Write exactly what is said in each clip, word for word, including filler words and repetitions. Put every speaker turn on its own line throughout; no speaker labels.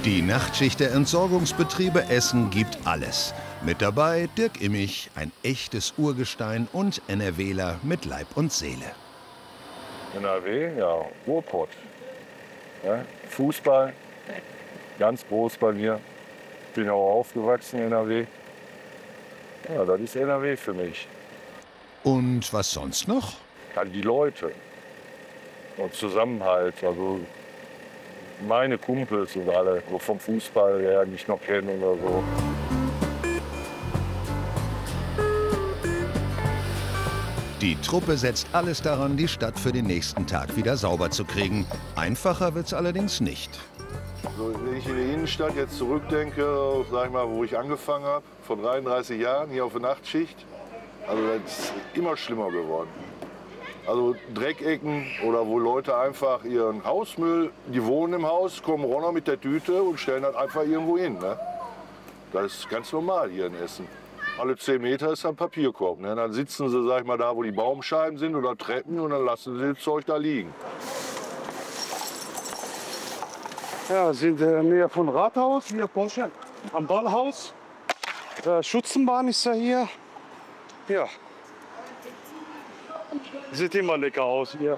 Die Nachtschicht der Entsorgungsbetriebe Essen gibt alles. Mit dabei Dirk Immich, ein echtes Urgestein und NRWler mit Leib und Seele.
N R W, ja, Ruhrpott. Ja, Fußball, ganz groß bei mir. Bin auch aufgewachsen in N R W. Ja, das ist N R W für mich.
Und was sonst noch?
Ja, die Leute und Zusammenhalt. Also meine Kumpels und alle, so vom Fußball her, die ich noch kenne oder so.
Die Truppe setzt alles daran, die Stadt für den nächsten Tag wieder sauber zu kriegen. Einfacher wird's allerdings nicht.
Also wenn ich in die Innenstadt jetzt zurückdenke, sag ich mal, wo ich angefangen habe, vor dreiunddreißig Jahren hier auf der Nachtschicht, also das ist immer schlimmer geworden. Also Dreckecken oder wo Leute einfach ihren Hausmüll, die wohnen im Haus, kommen runter mit der Tüte und stellen das einfach irgendwo hin. Ne? Das ist ganz normal hier in Essen. Alle zehn Meter ist ein Papierkorb. Ne? Dann sitzen sie, sag ich mal, da, wo die Baumscheiben sind oder Treppen und dann lassen sie das Zeug da liegen.
Ja, wir sind in der Nähe von Rathaus, hier Porsche, am Ballhaus. Äh, Schutzenbahn ist ja hier. Ja. Sieht immer lecker aus hier.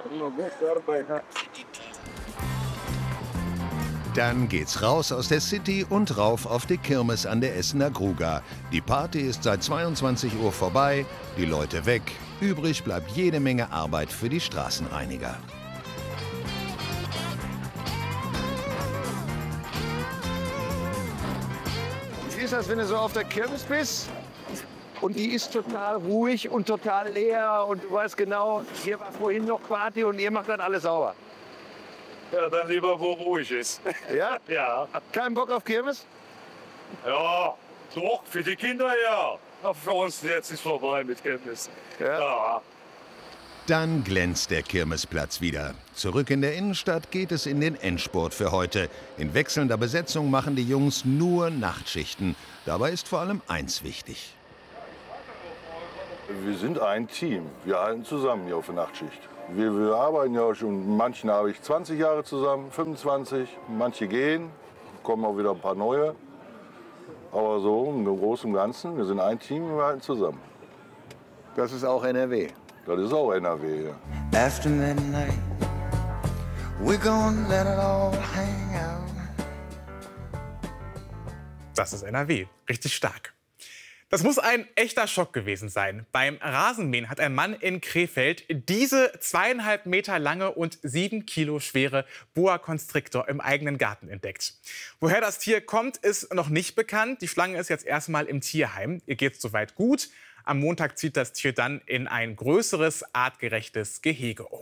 Dann geht's raus aus der City und rauf auf die Kirmes an der Essener Gruga. Die Party ist seit zweiundzwanzig Uhr vorbei, die Leute weg. Übrig bleibt jede Menge Arbeit für die Straßenreiniger.
Wie ist das, wenn du so auf der Kirmes bist? Und die ist total ruhig und total leer und du weißt genau, hier war vorhin noch Party und ihr macht dann alles sauber.
Ja, dann lieber, wo ruhig ist.
Ja?
Ja.
Kein Bock auf Kirmes?
Ja, doch, für die Kinder ja. Aber für uns jetzt ist vorbei mit Kirmes.
Ja.
Ja.
Dann glänzt der Kirmesplatz wieder. Zurück in der Innenstadt geht es in den Endspurt für heute. In wechselnder Besetzung machen die Jungs nur Nachtschichten. Dabei ist vor allem eins wichtig.
Wir sind ein Team. Wir halten zusammen hier auf der Nachtschicht. Wir, wir arbeiten ja schon, manchen habe ich zwanzig Jahre zusammen, fünfundzwanzig. Manche gehen, kommen auch wieder ein paar neue. Aber so im Großen und Ganzen, wir sind ein Team und wir halten zusammen.
Das ist auch N R W.
Das ist auch N R W, ja.
After midnight, we're gonna let it all hang out.
Das ist N R W. Richtig stark. Das muss ein echter Schock gewesen sein. Beim Rasenmähen hat ein Mann in Krefeld diese zweieinhalb Meter lange und sieben Kilo schwere Boa Constrictor im eigenen Garten entdeckt. Woher das Tier kommt, ist noch nicht bekannt. Die Schlange ist jetzt erstmal im Tierheim. Ihr geht's soweit gut. Am Montag zieht das Tier dann in ein größeres, artgerechtes Gehege um.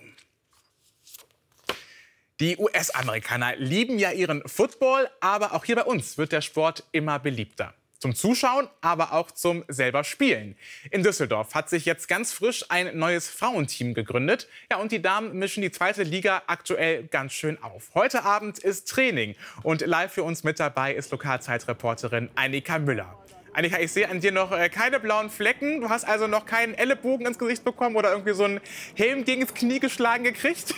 Die U S-Amerikaner lieben ja ihren Football, aber auch hier bei uns wird der Sport immer beliebter. Zum Zuschauen, aber auch zum selber Spielen. In Düsseldorf hat sich jetzt ganz frisch ein neues Frauenteam gegründet. Ja, und die Damen mischen die zweite Liga aktuell ganz schön auf. Heute Abend ist Training und live für uns mit dabei ist Lokalzeitreporterin Annika Müller. Annika, ich sehe an dir noch äh, keine blauen Flecken. Du hast also noch keinen Ellenbogen ins Gesicht bekommen oder irgendwie so einen Helm gegen das Knie geschlagen gekriegt?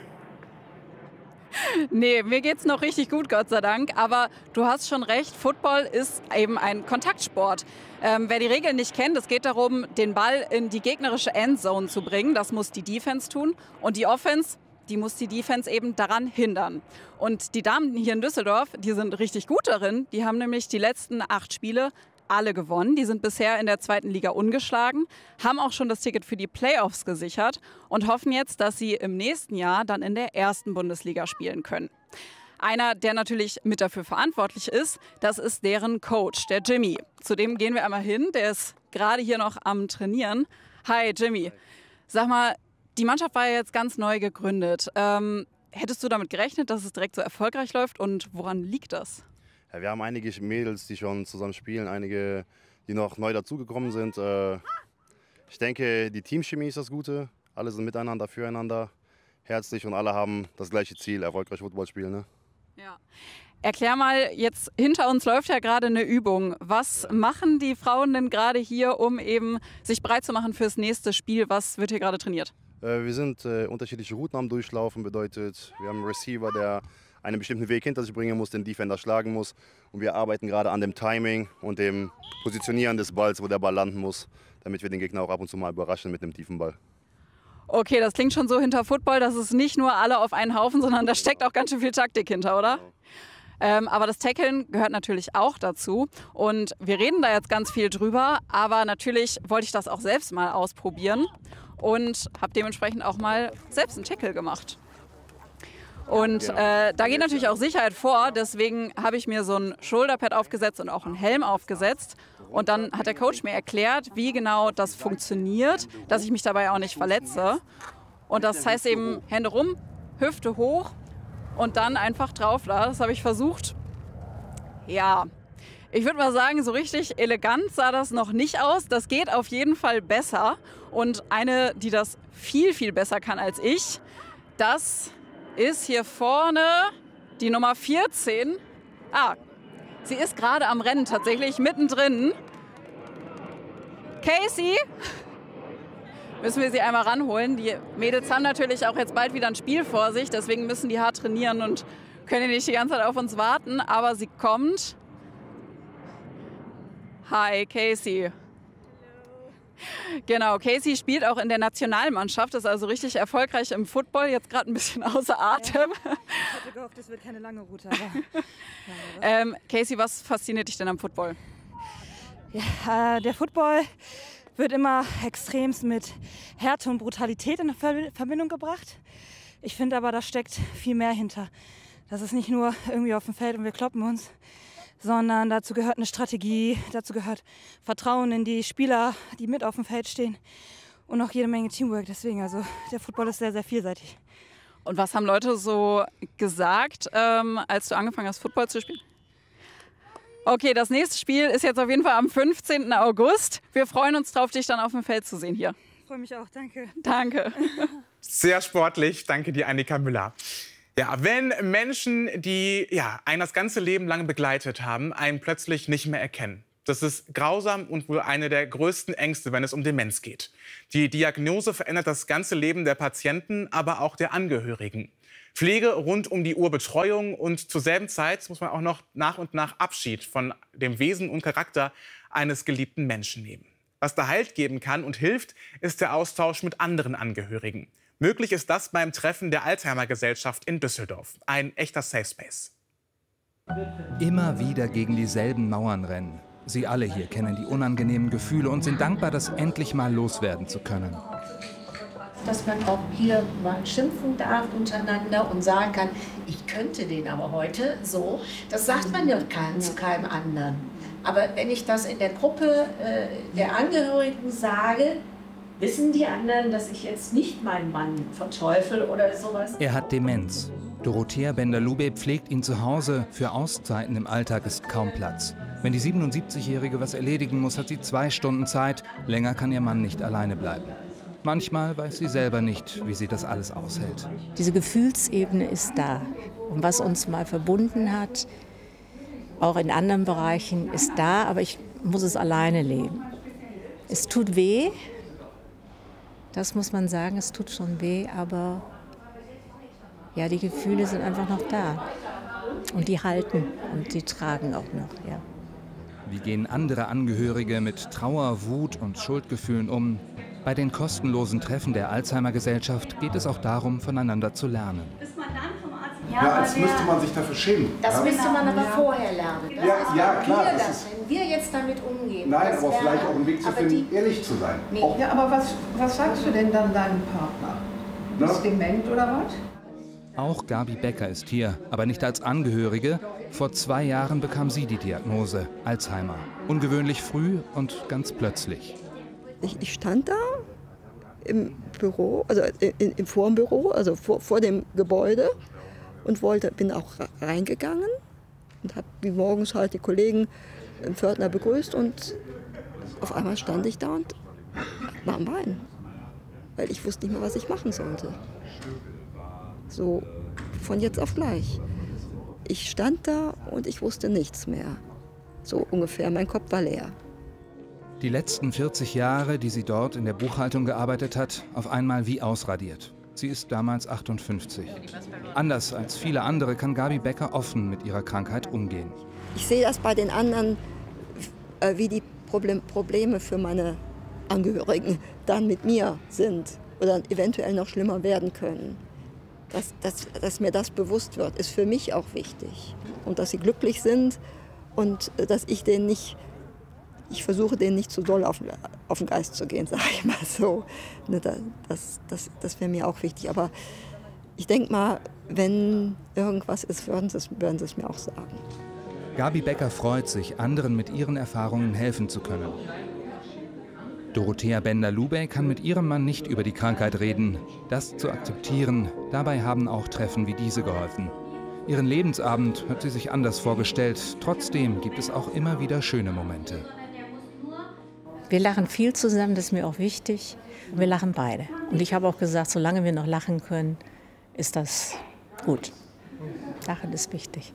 Nee, mir geht's noch richtig gut, Gott sei Dank. Aber du hast schon recht, Football ist eben ein Kontaktsport. Ähm, wer die Regeln nicht kennt, es geht darum, den Ball in die gegnerische Endzone zu bringen. Das muss die Defense tun. Und die Offense, die muss die Defense eben daran hindern. Und die Damen hier in Düsseldorf, die sind richtig gut darin. Die haben nämlich die letzten acht Spiele alle gewonnen. Die sind bisher in der zweiten Liga ungeschlagen, haben auch schon das Ticket für die Playoffs gesichert und hoffen jetzt, dass sie im nächsten Jahr dann in der ersten Bundesliga spielen können. Einer, der natürlich mit dafür verantwortlich ist, das ist deren Coach, der Jimmy. Zu dem gehen wir einmal hin, der ist gerade hier noch am Trainieren. Hi Jimmy, sag mal, die Mannschaft war ja jetzt ganz neu gegründet. Ähm, hättest du damit gerechnet, dass es direkt so erfolgreich läuft und woran liegt das?
Ja, wir haben einige Mädels, die schon zusammen spielen, einige, die noch neu dazugekommen sind. Ich denke, die Teamchemie ist das Gute. Alle sind miteinander, füreinander, herzlich und alle haben das gleiche Ziel, erfolgreich Football spielen. Ne?
Ja. Erklär mal, jetzt hinter uns läuft ja gerade eine Übung. Was machen die Frauen denn gerade hier, um eben sich bereit zu machen fürs nächste Spiel? Was wird hier gerade trainiert?
Wir sind äh, unterschiedliche Routen am Durchlaufen, bedeutet, wir haben einen Receiver, der einen bestimmten Weg hinter sich bringen muss, den Defender schlagen muss. Und wir arbeiten gerade an dem Timing und dem Positionieren des Balls, wo der Ball landen muss, damit wir den Gegner auch ab und zu mal überraschen mit einem tiefen Ball.
Okay, das klingt schon so hinter Football, dass es nicht nur alle auf einen Haufen, sondern da steckt auch ganz schön viel Taktik hinter, oder?
Genau.
Ähm, aber das Tackeln gehört natürlich auch dazu. Und wir reden da jetzt ganz viel drüber, aber natürlich wollte ich das auch selbst mal ausprobieren und habe dementsprechend auch mal selbst einen Tackle gemacht. Und äh, da geht natürlich auch Sicherheit vor, deswegen habe ich mir so ein Shoulderpad aufgesetzt und auch einen Helm aufgesetzt. Und dann hat der Coach mir erklärt, wie genau das funktioniert, dass ich mich dabei auch nicht verletze. Und das heißt eben Hände rum, Hüfte hoch und dann einfach drauf da. Das habe ich versucht. Ja, ich würde mal sagen, so richtig elegant sah das noch nicht aus. Das geht auf jeden Fall besser. Und eine, die das viel, viel besser kann als ich, das ist hier vorne die Nummer vierzehn. Ah, sie ist gerade am Rennen tatsächlich, mittendrin. Casey, müssen wir sie einmal ranholen. Die Mädels haben natürlich auch jetzt bald wieder ein Spiel vor sich, deswegen müssen die hart trainieren und können nicht die ganze Zeit auf uns warten. Aber sie kommt. Hi, Casey. Genau, Casey spielt auch in der Nationalmannschaft, ist also richtig erfolgreich im Football, jetzt gerade ein bisschen außer Atem.
Ja, ich hatte gehofft, es wird keine lange Route. Aber, ja,
ähm, Casey, was fasziniert dich denn am Football?
Ja, äh, der Football wird immer extremst mit Härte und Brutalität in Verbindung gebracht. Ich finde aber, da steckt viel mehr hinter. Das ist nicht nur irgendwie auf dem Feld und wir kloppen uns, sondern dazu gehört eine Strategie, dazu gehört Vertrauen in die Spieler, die mit auf dem Feld stehen und auch jede Menge Teamwork. Deswegen, also der Football ist sehr, sehr vielseitig.
Und was haben Leute so gesagt, ähm, als du angefangen hast, Football zu spielen? Okay, das nächste Spiel ist jetzt auf jeden Fall am fünfzehnten August. Wir freuen uns drauf, dich dann auf dem Feld zu sehen hier.
Ich freue mich auch, danke.
Danke.
Sehr sportlich, danke dir, Annika Müller. Ja, wenn Menschen, die ja, einen das ganze Leben lang begleitet haben, einen plötzlich nicht mehr erkennen. Das ist grausam und wohl eine der größten Ängste, wenn es um Demenz geht. Die Diagnose verändert das ganze Leben der Patienten, aber auch der Angehörigen. Pflege, rund um die Uhr Betreuung und zur selben Zeit muss man auch noch nach und nach Abschied von dem Wesen und Charakter eines geliebten Menschen nehmen. Was da Halt geben kann und hilft, ist der Austausch mit anderen Angehörigen. Möglich ist das beim Treffen der Alzheimer-Gesellschaft in Düsseldorf. Ein echter Safe Space.
Immer wieder gegen dieselben Mauern rennen. Sie alle hier kennen die unangenehmen Gefühle und sind dankbar, das endlich mal loswerden zu können.
Dass man auch hier mal schimpfen darf untereinander und sagen kann, ich könnte den aber heute so. Das sagt man ja kein, zu keinem anderen. Aber wenn ich das in der Gruppe äh, der Angehörigen sage, wissen die anderen, dass ich jetzt nicht meinen Mann verteufel oder sowas.
Er hat Demenz. Dorothea Bender-Lube pflegt ihn zu Hause. Für Auszeiten im Alltag ist kaum Platz. Wenn die siebenundsiebzigjährige was erledigen muss, hat sie zwei Stunden Zeit. Länger kann ihr Mann nicht alleine bleiben. Manchmal weiß sie selber nicht, wie sie das alles aushält.
Diese Gefühlsebene ist da. Und was uns mal verbunden hat, auch in anderen Bereichen, ist da. Aber ich muss es alleine leben. Es tut weh. Das muss man sagen, es tut schon weh, aber ja, die Gefühle sind einfach noch da. Und die halten und die tragen auch noch, ja.
Wie gehen andere Angehörige mit Trauer, Wut und Schuldgefühlen um? Bei den kostenlosen Treffen der Alzheimer-Gesellschaft geht es auch darum, voneinander zu lernen.
Ja, ja, als müsste man sich dafür schämen.
Das
ja?
müsste man aber vorher lernen. Das
ja,
ist,
ja, klar.
Wir
Das
das,
ist,
wenn wir jetzt damit umgehen.
Nein, aber vielleicht auch einen Weg zu finden, die, ehrlich zu sein.
Nee.
Ja, aber was, was sagst du denn dann deinem Partner? Du bist dement oder was?
Auch Gabi Becker ist hier, aber nicht als Angehörige. Vor zwei Jahren bekam sie die Diagnose Alzheimer. Ungewöhnlich früh und ganz plötzlich.
Ich, ich stand da im Büro, also in, im Vorbüro, also vor, vor dem Gebäude und wollte, bin auch reingegangen und habe wie morgens halt die Kollegen im Pförtner begrüßt und auf einmal stand ich da und war am Weinen, weil ich wusste nicht mehr, was ich machen sollte. So von jetzt auf gleich. Ich stand da und ich wusste nichts mehr. So ungefähr, mein Kopf war leer.
Die letzten vierzig Jahre, die sie dort in der Buchhaltung gearbeitet hat, auf einmal wie ausradiert. Sie ist damals achtundfünfzig. Anders als viele andere kann Gabi Becker offen mit ihrer Krankheit umgehen.
Ich sehe das bei den anderen, äh, wie die Problem, Probleme für meine Angehörigen dann mit mir sind oder eventuell noch schlimmer werden können. Dass, dass, dass mir das bewusst wird, ist für mich auch wichtig. Und dass sie glücklich sind und dass ich denen nicht, ich versuche denen nicht zu doll auf, auf den Geist zu gehen, sage ich mal so. Das, das, das wäre mir auch wichtig. Aber ich denke mal, wenn irgendwas ist, würden sie, es, würden sie es mir auch sagen.
Gabi Becker freut sich, anderen mit ihren Erfahrungen helfen zu können. Dorothea Bender-Lubey kann mit ihrem Mann nicht über die Krankheit reden. Das zu akzeptieren, dabei haben auch Treffen wie diese geholfen. Ihren Lebensabend hat sie sich anders vorgestellt. Trotzdem gibt es auch immer wieder schöne Momente.
Wir lachen viel zusammen, das ist mir auch wichtig. Wir lachen beide. Und ich habe auch gesagt, solange wir noch lachen können, ist das gut. Lachen ist wichtig.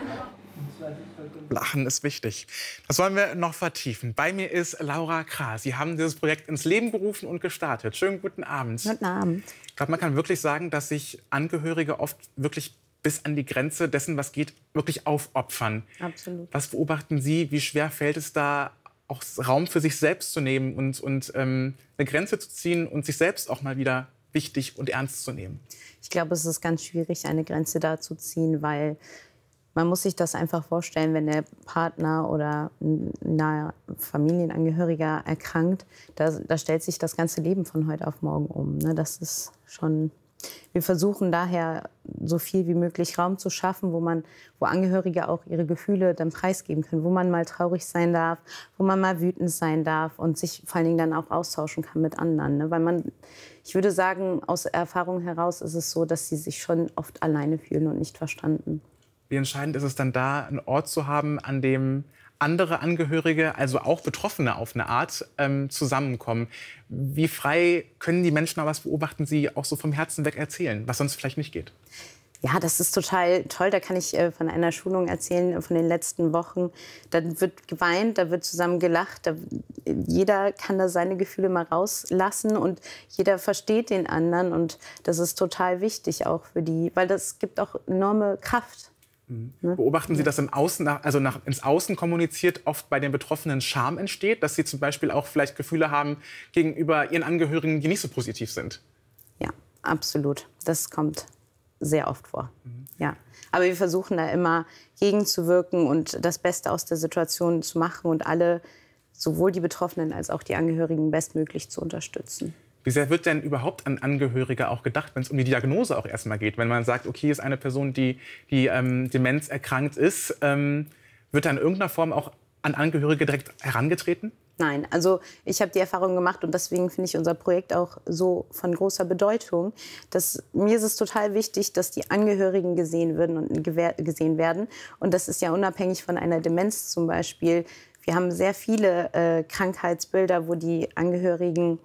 Lachen ist wichtig. Das wollen wir noch vertiefen. Bei mir ist Laura Krah. Sie haben dieses Projekt ins Leben gerufen und gestartet. Schönen guten Abend.
Guten Abend.
Ich glaube, man kann wirklich sagen, dass sich Angehörige oft wirklich bis an die Grenze dessen, was geht, wirklich aufopfern.
Absolut.
Was beobachten Sie? Wie schwer fällt es da, auch Raum für sich selbst zu nehmen und, und ähm, eine Grenze zu ziehen und sich selbst auch mal wieder wichtig und ernst zu nehmen?
Ich glaube, es ist ganz schwierig, eine Grenze da zu ziehen, weil man muss sich das einfach vorstellen, wenn der Partner oder ein naher Familienangehöriger erkrankt, da, da stellt sich das ganze Leben von heute auf morgen um. Ne? Das ist schon. Wir versuchen daher, so viel wie möglich Raum zu schaffen, wo man, wo Angehörige auch ihre Gefühle dann preisgeben können, wo man mal traurig sein darf, wo man mal wütend sein darf und sich vor allen Dingen dann auch austauschen kann mit anderen. Ne? Weil man, ich würde sagen, aus Erfahrung heraus ist es so, dass sie sich schon oft alleine fühlen und nicht verstanden.
Wie entscheidend ist es dann da, einen Ort zu haben, an dem andere Angehörige, also auch Betroffene auf eine Art, ähm, zusammenkommen? Wie frei können die Menschen, aber was beobachten Sie, auch so vom Herzen weg erzählen, was sonst vielleicht nicht geht?
Ja, das ist total toll. Da kann ich äh, von einer Schulung erzählen, von den letzten Wochen. Da wird geweint, da wird zusammen gelacht. Da, jeder kann da seine Gefühle mal rauslassen und jeder versteht den anderen. Und das ist total wichtig auch für die, weil das gibt auch enorme Kraft.
Beobachten Sie, dass im Außen, also nach, ins Außen kommuniziert oft bei den Betroffenen Scham entsteht, dass sie zum Beispiel auch vielleicht Gefühle haben gegenüber ihren Angehörigen, die nicht so positiv sind?
Ja, absolut. Das kommt sehr oft vor. Mhm. Ja. Aber wir versuchen da immer gegenzuwirken und das Beste aus der Situation zu machen und alle, sowohl die Betroffenen als auch die Angehörigen, bestmöglich zu unterstützen.
Wie sehr wird denn überhaupt an Angehörige auch gedacht, wenn es um die Diagnose auch erstmal geht? Wenn man sagt, okay, ist eine Person, die, die ähm, Demenz erkrankt ist, ähm, wird da in irgendeiner Form auch an Angehörige direkt herangetreten?
Nein, also ich habe die Erfahrung gemacht und deswegen finde ich unser Projekt auch so von großer Bedeutung. Dass, mir ist es total wichtig, dass die Angehörigen gesehen werden und gesehen werden. Und das ist ja unabhängig von einer Demenz zum Beispiel. Wir haben sehr viele äh, Krankheitsbilder, wo die Angehörigen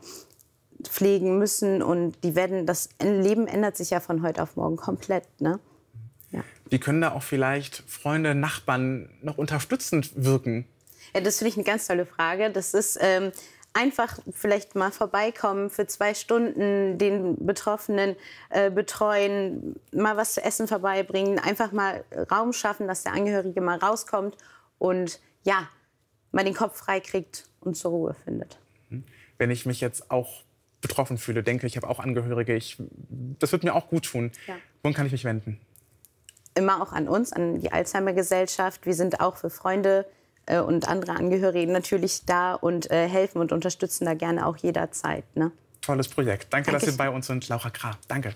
pflegen müssen und die werden, das Leben ändert sich ja von heute auf morgen komplett. Ne? Ja.
Wie können da auch vielleicht Freunde, Nachbarn noch unterstützend wirken?
Ja, das finde ich eine ganz tolle Frage. Das ist ähm, einfach vielleicht mal vorbeikommen für zwei Stunden, den Betroffenen äh, betreuen, mal was zu essen vorbeibringen, einfach mal Raum schaffen, dass der Angehörige mal rauskommt und ja, mal den Kopf frei kriegt und zur Ruhe findet.
Wenn ich mich jetzt auch betroffen fühle, denke, ich habe auch Angehörige, ich, das wird mir auch gut tun. Ja. Wohin kann ich mich wenden?
Immer auch an uns, an die Alzheimer-Gesellschaft. Wir sind auch für Freunde äh, und andere Angehörige natürlich da und äh, helfen und unterstützen da gerne auch jederzeit. Ne?
Tolles Projekt. Danke,
Danke,
dass Sie bei uns sind, Laura Krah. Danke.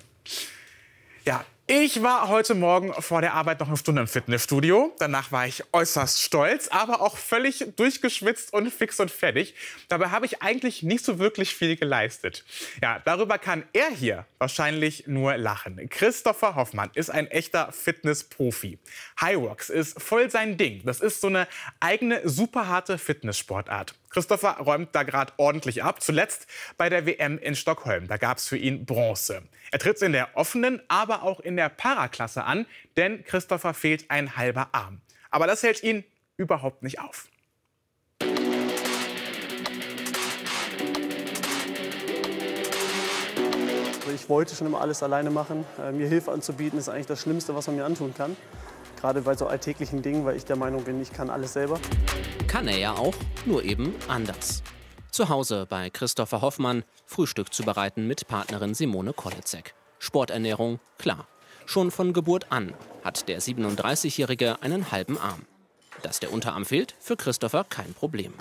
Ja, ich war heute Morgen vor der Arbeit noch eine Stunde im Fitnessstudio. Danach war ich äußerst stolz, aber auch völlig durchgeschwitzt und fix und fertig. Dabei habe ich eigentlich nicht so wirklich viel geleistet. Ja, darüber kann er hier wahrscheinlich nur lachen. Christopher Hoffmann ist ein echter Fitnessprofi. Highworks ist voll sein Ding. Das ist so eine eigene, super harte Fitnesssportart. Christopher räumt da gerade ordentlich ab. Zuletzt bei der W M in Stockholm. Da gab es für ihn Bronze. Er tritt in der offenen, aber auch in der Paraklasse an, denn Christopher fehlt ein halber Arm. Aber das hält ihn überhaupt nicht auf.
Ich wollte schon immer alles alleine machen. Mir Hilfe anzubieten ist eigentlich das Schlimmste, was man mir antun kann. Gerade bei so alltäglichen Dingen, weil ich der Meinung bin, ich kann alles selber.
Kann er ja auch, nur eben anders. Zu Hause bei Christopher Hoffmann Frühstück zubereiten mit Partnerin Simone Kolitzek. Sporternährung, klar. Schon von Geburt an hat der siebenunddreißigjährige einen halben Arm. Dass der Unterarm fehlt, für Christopher kein Problem.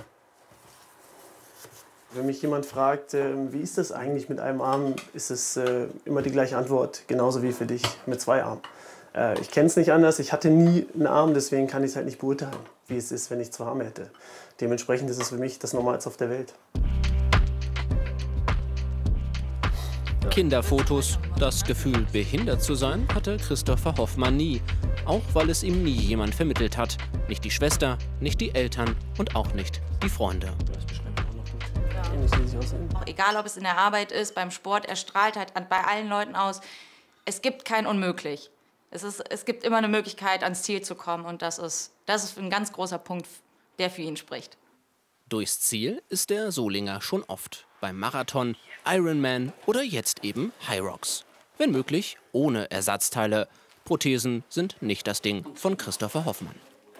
Wenn mich jemand fragt, wie ist das eigentlich mit einem Arm, ist es immer die gleiche Antwort, genauso wie für dich mit zwei Armen. Ich kenne es nicht anders, ich hatte nie einen Arm, deswegen kann ich es halt nicht beurteilen, wie es ist, wenn ich zwei Arme hätte. Dementsprechend ist es für mich das Normalste auf der Welt.
Kinderfotos. Das Gefühl, behindert zu sein, hatte Christopher Hoffmann nie. Auch weil es ihm nie jemand vermittelt hat. Nicht die Schwester, nicht die Eltern und auch nicht die Freunde.
Egal, ob es in der Arbeit ist, beim Sport, er strahlt halt bei allen Leuten aus. Es gibt kein Unmöglich. Es, ist, es gibt immer eine Möglichkeit, ans Ziel zu kommen. Und das ist, das ist ein ganz großer Punkt, der für ihn spricht.
Durchs Ziel ist der Solinger schon oft. Beim Marathon, Ironman oder jetzt eben Hyrox. Wenn möglich, ohne Ersatzteile. Prothesen sind nicht das Ding von Christopher Hoffmann.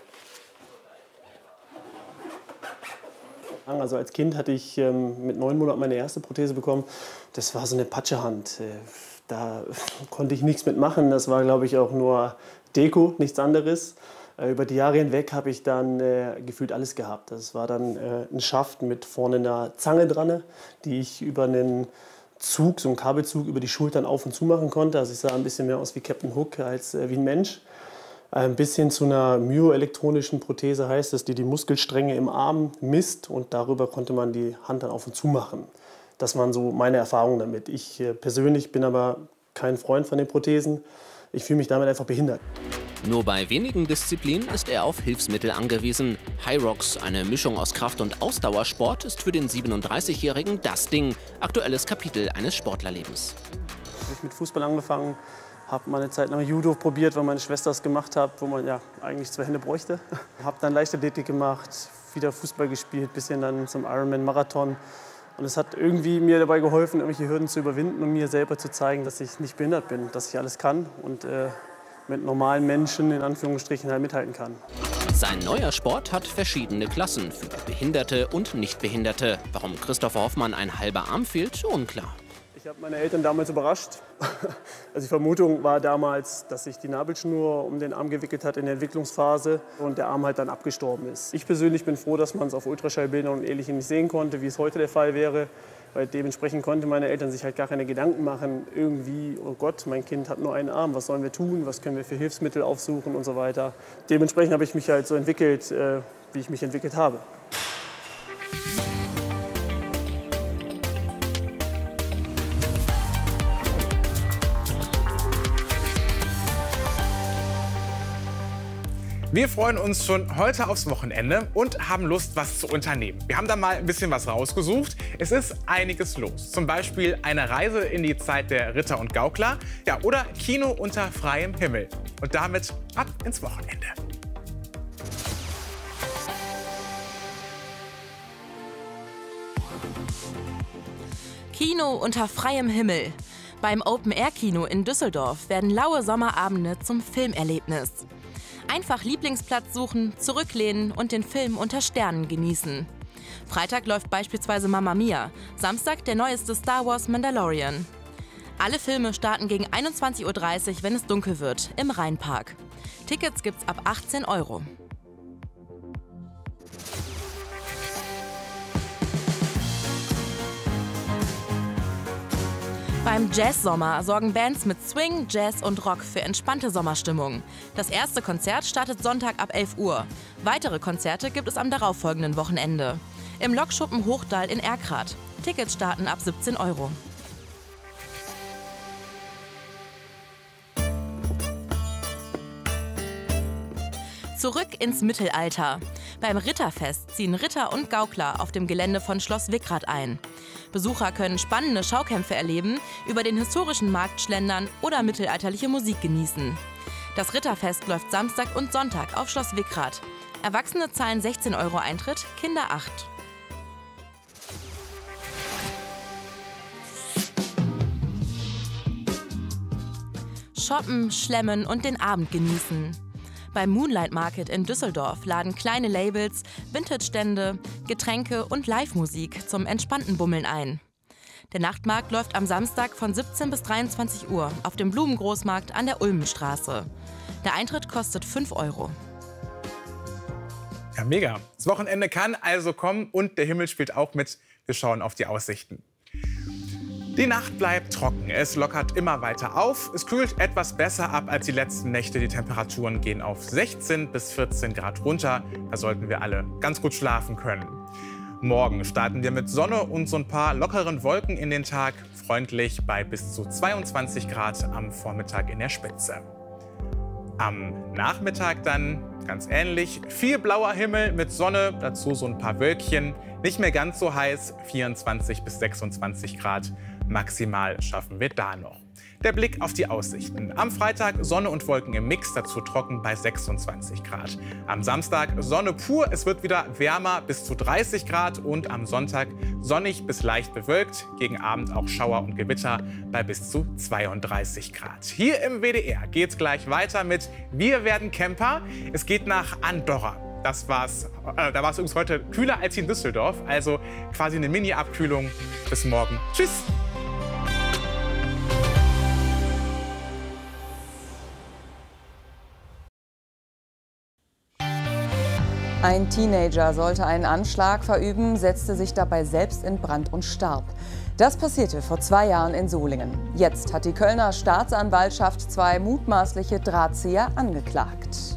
Also als Kind hatte ich ähm, mit neun Monaten meine erste Prothese bekommen. Das war so eine Patschehand. Äh, da konnte ich nichts mitmachen. Das war, glaube ich, auch nur Deko, nichts anderes. Äh, über die Jahre hinweg habe ich dann äh, gefühlt alles gehabt. Das war dann äh, ein Schaft mit vorne einer Zange dran, die ich über einen Zug, so einen Kabelzug, über die Schultern auf und zu machen konnte. Also ich sah ein bisschen mehr aus wie Captain Hook als äh, wie ein Mensch. Ein bisschen zu einer myoelektronischen Prothese heißt es, die die Muskelstränge im Arm misst und darüber konnte man die Hand dann auf und zu machen. Das waren so meine Erfahrungen damit. Ich äh, persönlich bin aber kein Freund von den Prothesen. Ich fühle mich damit einfach behindert.
Nur bei wenigen Disziplinen ist er auf Hilfsmittel angewiesen. Hyrox, eine Mischung aus Kraft- und Ausdauersport, ist für den siebenunddreißigjährigen das Ding. Aktuelles Kapitel eines Sportlerlebens.
Ich habe mit Fußball angefangen. Habe mal eine Zeit lang Judo probiert, weil meine Schwester es gemacht hat, wo man ja eigentlich zwei Hände bräuchte. Habe dann Leichtathletik gemacht, wieder Fußball gespielt, bisschen dann zum Ironman-Marathon. Und es hat irgendwie mir dabei geholfen, irgendwelche Hürden zu überwinden und mir selber zu zeigen, dass ich nicht behindert bin, dass ich alles kann und äh, mit normalen Menschen in Anführungsstrichen halt mithalten kann.
Sein neuer Sport hat verschiedene Klassen für Behinderte und Nichtbehinderte. Warum Christopher Hoffmann ein halber Arm fehlt, unklar.
Ich habe meine Eltern damals überrascht. Also die Vermutung war damals, dass sich die Nabelschnur um den Arm gewickelt hat in der Entwicklungsphase und der Arm halt dann abgestorben ist. Ich persönlich bin froh, dass man es auf Ultraschallbildern und Ähnlichem nicht sehen konnte, wie es heute der Fall wäre. Weil dementsprechend konnten meine Eltern sich halt gar keine Gedanken machen, irgendwie, oh Gott, mein Kind hat nur einen Arm, was sollen wir tun, was können wir für Hilfsmittel aufsuchen und so weiter. Dementsprechend habe ich mich halt so entwickelt, äh, wie ich mich entwickelt habe.
Wir freuen uns schon heute aufs Wochenende und haben Lust, was zu unternehmen. Wir haben da mal ein bisschen was rausgesucht. Es ist einiges los. Zum Beispiel eine Reise in die Zeit der Ritter und Gaukler, ja, oder Kino unter freiem Himmel. Und damit ab ins Wochenende.
Kino unter freiem Himmel. Beim Open-Air-Kino in Düsseldorf werden laue Sommerabende zum Filmerlebnis. Einfach Lieblingsplatz suchen, zurücklehnen und den Film unter Sternen genießen. Freitag läuft beispielsweise Mamma Mia, Samstag der neueste Star Wars Mandalorian. Alle Filme starten gegen einundzwanzig Uhr dreißig, wenn es dunkel wird, im Rheinpark. Tickets gibt's ab achtzehn Euro. Beim Jazz-Sommer sorgen Bands mit Swing, Jazz und Rock für entspannte Sommerstimmung. Das erste Konzert startet Sonntag ab elf Uhr. Weitere Konzerte gibt es am darauffolgenden Wochenende. Im Lokschuppen Hochdahl in Erkrath. Tickets starten ab siebzehn Euro. Zurück ins Mittelalter. Beim Ritterfest ziehen Ritter und Gaukler auf dem Gelände von Schloss Wickrath ein. Besucher können spannende Schaukämpfe erleben, über den historischen Markt schlendern oder mittelalterliche Musik genießen. Das Ritterfest läuft Samstag und Sonntag auf Schloss Wickrath. Erwachsene zahlen sechzehn Euro Eintritt, Kinder acht. shoppen, schlemmen und den Abend genießen. Beim Moonlight Market in Düsseldorf laden kleine Labels, Vintage-Stände, Getränke und Live-Musik zum entspannten Bummeln ein. Der Nachtmarkt läuft am Samstag von siebzehn bis dreiundzwanzig Uhr auf dem Blumengroßmarkt an der Ulmenstraße. Der Eintritt kostet fünf Euro.
Ja, mega. Das Wochenende kann also kommen und der Himmel spielt auch mit. Wir schauen auf die Aussichten. Die Nacht bleibt trocken. Es lockert immer weiter auf. Es kühlt etwas besser ab als die letzten Nächte. Die Temperaturen gehen auf sechzehn bis vierzehn Grad runter. Da sollten wir alle ganz gut schlafen können. Morgen starten wir mit Sonne und so ein paar lockeren Wolken in den Tag. Freundlich bei bis zu zweiundzwanzig Grad am Vormittag in der Spitze. Am Nachmittag dann ganz ähnlich. Viel blauer Himmel mit Sonne, dazu so ein paar Wölkchen. Nicht mehr ganz so heiß, vierundzwanzig bis sechsundzwanzig Grad. Maximal schaffen wir da noch. Der Blick auf die Aussichten. Am Freitag Sonne und Wolken im Mix, dazu trocken bei sechsundzwanzig Grad. Am Samstag Sonne pur, es wird wieder wärmer bis zu dreißig Grad. Und am Sonntag sonnig bis leicht bewölkt. Gegen Abend auch Schauer und Gewitter bei bis zu zweiunddreißig Grad. Hier im W D R geht es gleich weiter mit Wir werden Camper. Es geht nach Andorra. Das war's. Äh, da war es übrigens heute kühler als in Düsseldorf. Also quasi eine Mini-Abkühlung. Bis morgen. Tschüss.
Ein Teenager sollte einen Anschlag verüben, setzte sich dabei selbst in Brand und starb. Das passierte vor zwei Jahren in Solingen. Jetzt hat die Kölner Staatsanwaltschaft zwei mutmaßliche Drahtzieher angeklagt.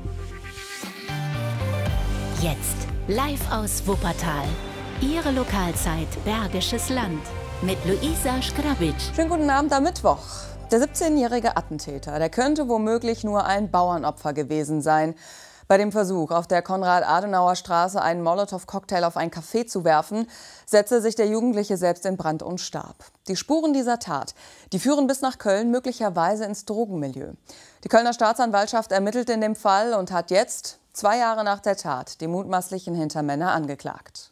Jetzt live aus Wuppertal. Ihre Lokalzeit Bergisches Land mit Luisa Schgrabic.
Schönen guten Abend am Mittwoch. Der siebzehnjährige Attentäter, der könnte womöglich nur ein Bauernopfer gewesen sein. Bei dem Versuch, auf der Konrad-Adenauer-Straße einen Molotow-Cocktail auf ein Café zu werfen, setzte sich der Jugendliche selbst in Brand und starb. Die Spuren dieser Tat, die führen bis nach Köln, möglicherweise ins Drogenmilieu. Die Kölner Staatsanwaltschaft ermittelt in dem Fall und hat jetzt, zwei Jahre nach der Tat, die mutmaßlichen Hintermänner angeklagt.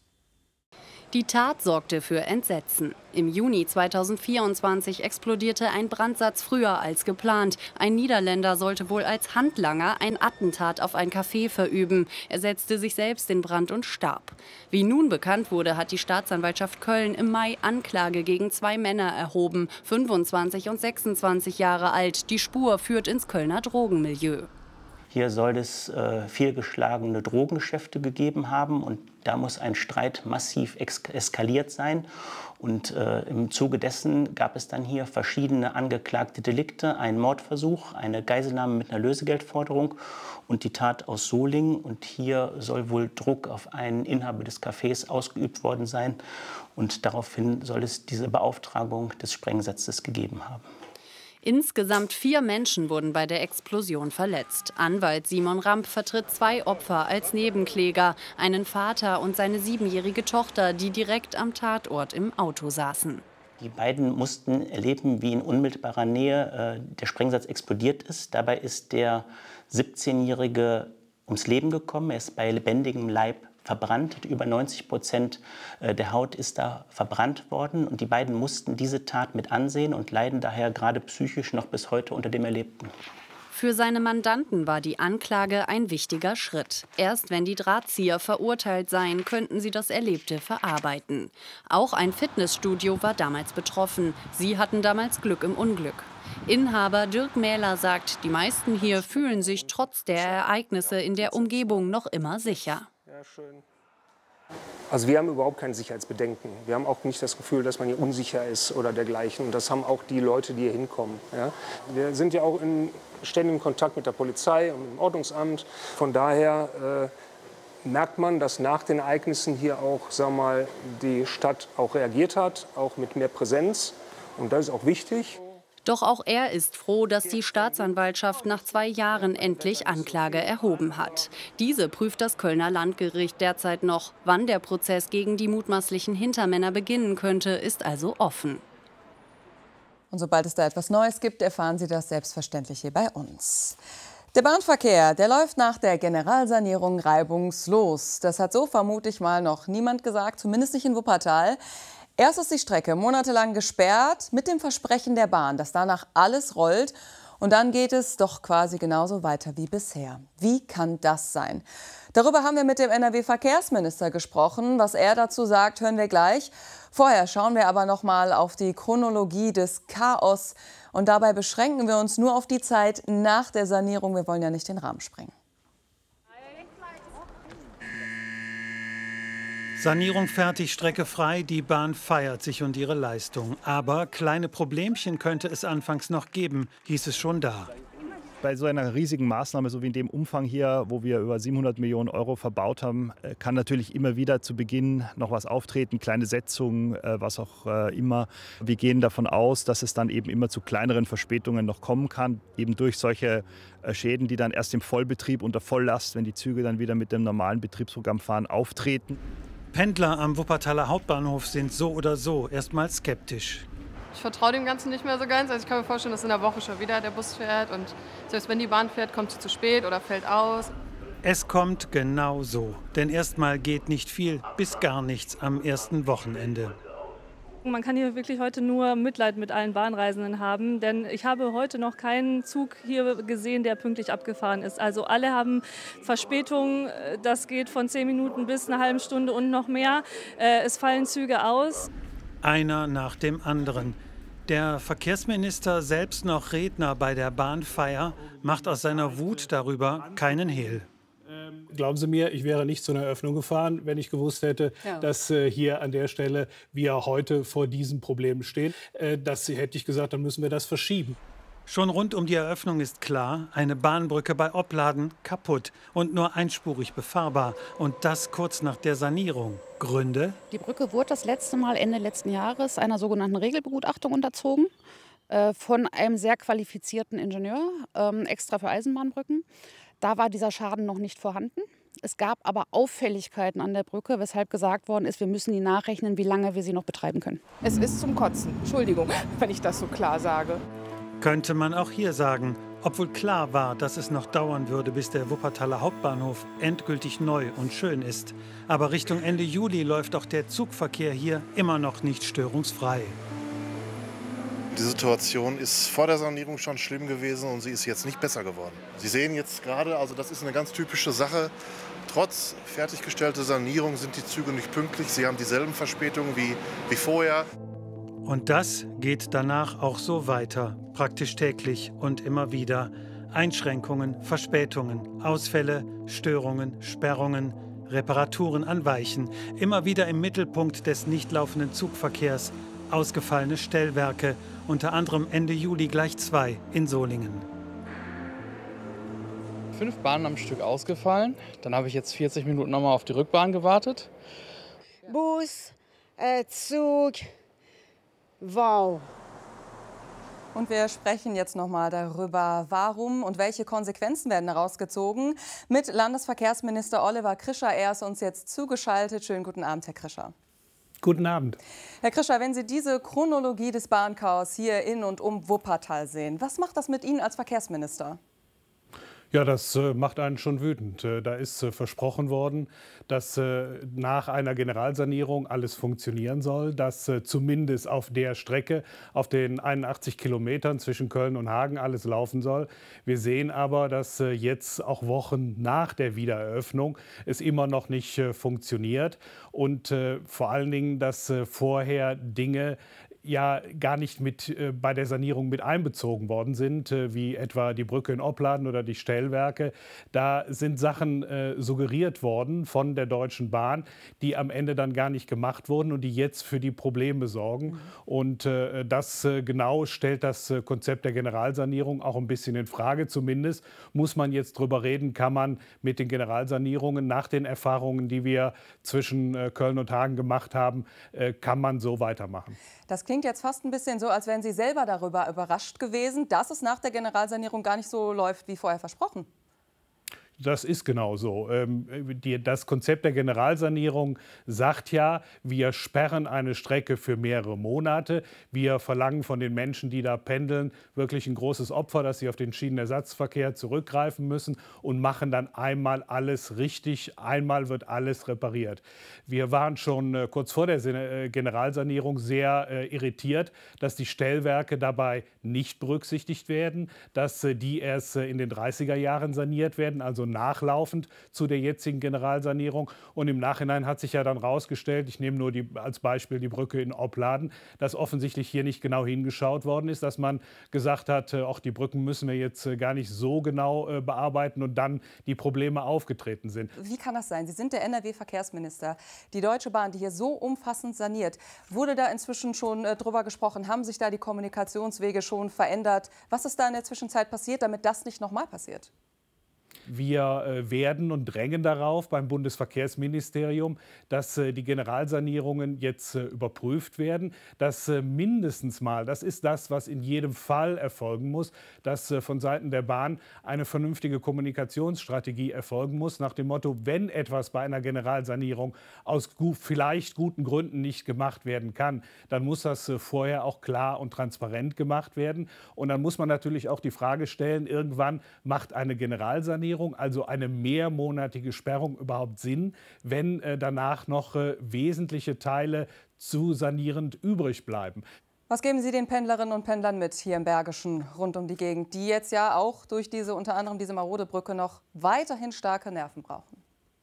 Die Tat sorgte für Entsetzen. Im Juni zweitausendvierundzwanzig explodierte ein Brandsatz früher als geplant. Ein Niederländer sollte wohl als Handlanger ein Attentat auf ein Café verüben. Er setzte sich selbst in Brand und starb. Wie nun bekannt wurde, hat die Staatsanwaltschaft Köln im Mai Anklage gegen zwei Männer erhoben, fünfundzwanzig und sechsundzwanzig Jahre alt. Die Spur führt ins Kölner Drogenmilieu.
Hier soll es äh, fehlgeschlagene Drogengeschäfte gegeben haben und da muss ein Streit massiv eskaliert sein. Und äh, im Zuge dessen gab es dann hier verschiedene angeklagte Delikte, einen Mordversuch, eine Geiselnahme mit einer Lösegeldforderung und die Tat aus Solingen. Und hier soll wohl Druck auf einen Inhaber des Cafés ausgeübt worden sein. Und daraufhin soll es diese Beauftragung des Sprengsatzes gegeben haben.
Insgesamt vier Menschen wurden bei der Explosion verletzt. Anwalt Simon Ramp vertritt zwei Opfer als Nebenkläger, einen Vater und seine siebenjährige Tochter, die direkt am Tatort im Auto saßen.
Die beiden mussten erleben, wie in unmittelbarer Nähe äh, der Sprengsatz explodiert ist. Dabei ist der siebzehnjährige ums Leben gekommen. Er ist bei lebendigem Leib verbrannt. Über neunzig Prozent der Haut ist da verbrannt worden. Und die beiden mussten diese Tat mit ansehen und leiden daher gerade psychisch noch bis heute unter dem Erlebten.
Für seine Mandanten war die Anklage ein wichtiger Schritt. Erst wenn die Drahtzieher verurteilt seien, könnten sie das Erlebte verarbeiten. Auch ein Fitnessstudio war damals betroffen. Sie hatten damals Glück im Unglück. Inhaber Dirk Mähler sagt, die meisten hier fühlen sich trotz der Ereignisse in der Umgebung noch immer sicher.
Ja, schön. Also wir haben überhaupt kein Sicherheitsbedenken. Wir haben auch nicht das Gefühl, dass man hier unsicher ist oder dergleichen. Und das haben auch die Leute, die hier hinkommen. Ja. Wir sind ja auch in ständigem Kontakt mit der Polizei und mit dem Ordnungsamt. Von daher äh, merkt man, dass nach den Ereignissen hier auch, sagen wir mal, die Stadt auch reagiert hat, auch mit mehr Präsenz. Und das ist auch wichtig.
Doch auch er ist froh, dass die Staatsanwaltschaft nach zwei Jahren endlich Anklage erhoben hat. Diese prüft das Kölner Landgericht derzeit noch. Wann der Prozess gegen die mutmaßlichen Hintermänner beginnen könnte, ist also offen.
Und sobald es da etwas Neues gibt, erfahren Sie das selbstverständlich hier bei uns. Der Bahnverkehr, der läuft nach der Generalsanierung reibungslos. Das hat so vermutlich mal noch niemand gesagt, zumindest nicht in Wuppertal. Erst ist die Strecke monatelang gesperrt mit dem Versprechen der Bahn, dass danach alles rollt. Und dann geht es doch quasi genauso weiter wie bisher. Wie kann das sein? Darüber haben wir mit dem N R W-Verkehrsminister gesprochen. Was er dazu sagt, hören wir gleich. Vorher schauen wir aber noch mal auf die Chronologie des Chaos. Und dabei beschränken wir uns nur auf die Zeit nach der Sanierung. Wir wollen ja nicht den Rahmen sprengen.
Sanierung fertig, Strecke frei, die Bahn feiert sich und ihre Leistung. Aber kleine Problemchen könnte es anfangs noch geben, hieß es schon da.
Bei so einer riesigen Maßnahme, so wie in dem Umfang hier, wo wir über siebenhundert Millionen Euro verbaut haben, kann natürlich immer wieder zu Beginn noch was auftreten, kleine Setzungen, was auch immer. Wir gehen davon aus, dass es dann eben immer zu kleineren Verspätungen noch kommen kann, eben durch solche Schäden, die dann erst im Vollbetrieb unter Volllast, wenn die Züge dann wieder mit dem normalen Betriebsprogramm fahren, auftreten.
Pendler am Wuppertaler Hauptbahnhof sind so oder so erstmal skeptisch.
Ich vertraue dem Ganzen nicht mehr so ganz. Also ich kann mir vorstellen, dass in der Woche schon wieder der Bus fährt und selbst wenn die Bahn fährt, kommt sie zu spät oder fällt aus.
Es kommt genau so, denn erstmal geht nicht viel bis gar nichts am ersten Wochenende.
Man kann hier wirklich heute nur Mitleid mit allen Bahnreisenden haben, denn ich habe heute noch keinen Zug hier gesehen, der pünktlich abgefahren ist. Also alle haben Verspätungen, das geht von zehn Minuten bis eine halbe Stunde und noch mehr. Es fallen Züge aus.
Einer nach dem anderen. Der Verkehrsminister, selbst noch Redner bei der Bahnfeier, macht aus seiner Wut darüber keinen Hehl.
Glauben Sie mir, ich wäre nicht zu einer Eröffnung gefahren, wenn ich gewusst hätte, ja. dass äh, hier an der Stelle wir heute vor diesem Problem stehen. Äh, das hätte ich gesagt, dann müssen wir das verschieben.
Schon rund um die Eröffnung ist klar, eine Bahnbrücke bei Opladen kaputt und nur einspurig befahrbar. Und das kurz nach der Sanierung. Gründe?
Die Brücke wurde das letzte Mal Ende letzten Jahres einer sogenannten Regelbegutachtung unterzogen. Äh, von einem sehr qualifizierten Ingenieur, äh, extra für Eisenbahnbrücken. Da war dieser Schaden noch nicht vorhanden. Es gab aber Auffälligkeiten an der Brücke, weshalb gesagt worden ist, wir müssen die nachrechnen, wie lange wir sie noch betreiben können.
Es ist zum Kotzen. Entschuldigung, wenn ich das so klar sage.
Könnte man auch hier sagen, obwohl klar war, dass es noch dauern würde, bis der Wuppertaler Hauptbahnhof endgültig neu und schön ist. Aber Richtung Ende Juli läuft auch der Zugverkehr hier immer noch nicht störungsfrei.
Die Situation ist vor der Sanierung schon schlimm gewesen und sie ist jetzt nicht besser geworden. Sie sehen jetzt gerade, also das ist eine ganz typische Sache, trotz fertiggestellter Sanierung sind die Züge nicht pünktlich. Sie haben dieselben Verspätungen wie, wie vorher.
Und das geht danach auch so weiter, praktisch täglich und immer wieder. Einschränkungen, Verspätungen, Ausfälle, Störungen, Sperrungen, Reparaturen an Weichen. Immer wieder im Mittelpunkt des nicht laufenden Zugverkehrs. Ausgefallene Stellwerke, unter anderem Ende Juli gleich zwei in Solingen.
Fünf Bahnen am Stück ausgefallen. Dann habe ich jetzt vierzig Minuten nochmal auf die Rückbahn gewartet.
Bus, äh, Zug, wow.
Und wir sprechen jetzt noch mal darüber, warum und welche Konsequenzen werden daraus gezogen. Mit Landesverkehrsminister Oliver Krischer. Er ist uns jetzt zugeschaltet. Schönen guten Abend, Herr Krischer.
Guten Abend.
Herr Krischer, wenn Sie diese Chronologie des Bahnchaos hier in und um Wuppertal sehen, was macht das mit Ihnen als Verkehrsminister?
Ja, das äh, macht einen schon wütend. Äh, da ist äh, versprochen worden, dass äh, nach einer Generalsanierung alles funktionieren soll, dass äh, zumindest auf der Strecke, auf den einundachtzig Kilometern zwischen Köln und Hagen alles laufen soll. Wir sehen aber, dass äh, jetzt auch Wochen nach der Wiedereröffnung es immer noch nicht äh, funktioniert und äh, vor allen Dingen, dass äh, vorher Dinge ja gar nicht mit äh, bei der Sanierung mit einbezogen worden sind, äh, wie etwa die Brücke in Opladen oder die Stellwerke. Da sind Sachen äh, suggeriert worden von der Deutschen Bahn, die am Ende dann gar nicht gemacht wurden und die jetzt für die Probleme sorgen. Mhm. Und äh, das äh, genau stellt das äh, Konzept der Generalsanierung auch ein bisschen in Frage. Zumindest muss man jetzt drüber reden, kann man mit den Generalsanierungen nach den Erfahrungen, die wir zwischen äh, Köln und Hagen gemacht haben, äh, kann man so weitermachen.
Das klingt jetzt fast ein bisschen so, als wären Sie selber darüber überrascht gewesen, dass es nach der Generalsanierung gar nicht so läuft wie vorher versprochen.
das ist genau so. Das Konzept der Generalsanierung sagt ja, wir sperren eine Strecke für mehrere Monate. Wir verlangen von den Menschen, die da pendeln, wirklich ein großes Opfer, dass sie auf den Schienenersatzverkehr zurückgreifen müssen und machen dann einmal alles richtig. Einmal wird alles repariert. Wir waren schon kurz vor der Generalsanierung sehr irritiert, dass die Stellwerke dabei nicht berücksichtigt werden, dass die erst in den dreißiger Jahren saniert werden, also nachlaufend zu der jetzigen Generalsanierung. Und im Nachhinein hat sich ja dann rausgestellt, ich nehme nur die, als Beispiel die Brücke in Opladen, dass offensichtlich hier nicht genau hingeschaut worden ist, dass man gesagt hat, auch die Brücken müssen wir jetzt gar nicht so genau bearbeiten und dann die Probleme aufgetreten sind.
Wie kann das sein? Sie sind der N R W-Verkehrsminister. Die Deutsche Bahn, die hier so umfassend saniert, wurde da inzwischen schon äh, drüber gesprochen? Haben sich da die Kommunikationswege schon verändert? Was ist da in der Zwischenzeit passiert, damit das nicht nochmal passiert?
Wir äh, werden und drängen darauf beim Bundesverkehrsministerium, dass äh, die Generalsanierungen jetzt äh, überprüft werden, dass äh, mindestens mal, das ist das, was in jedem Fall erfolgen muss, dass äh, von Seiten der Bahn eine vernünftige Kommunikationsstrategie erfolgen muss, nach dem Motto, wenn etwas bei einer Generalsanierung aus gu- vielleicht guten Gründen nicht gemacht werden kann, dann muss das äh, vorher auch klar und transparent gemacht werden. Und dann muss man natürlich auch die Frage stellen, irgendwann macht eine Generalsanierung, also eine mehrmonatige Sperrung, überhaupt Sinn, wenn äh, danach noch äh, wesentliche Teile zu sanierend übrig bleiben.
Was geben Sie den Pendlerinnen und Pendlern mit hier im Bergischen rund um die Gegend, die jetzt ja auch durch diese, unter anderem diese marode Brücke, noch weiterhin starke Nerven brauchen?